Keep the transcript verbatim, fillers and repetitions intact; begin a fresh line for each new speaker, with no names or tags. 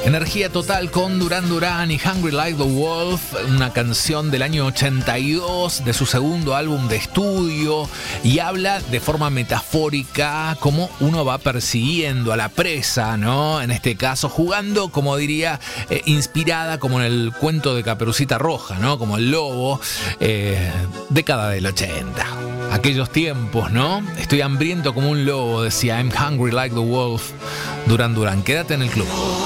Energía total con Duran Duran y Hungry Like the Wolf, una canción del año ochenta y dos de su segundo álbum de estudio, y habla de forma metafórica cómo uno va persiguiendo a la presa, ¿no? En este caso jugando, como diría, eh, inspirada como en el cuento de Caperucita Roja, ¿no? Como el lobo, eh, década del ochenta. Aquellos tiempos, ¿no? Estoy hambriento como un lobo, decía I'm hungry like the wolf. Duran Duran, quédate en el club.